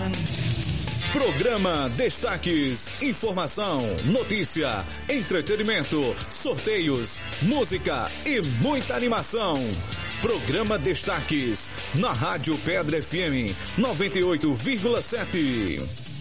Programa Destaques, informação, notícia, entretenimento, sorteios, música e muita animação. Programa Destaques, na Rádio Pedra FM 98,7.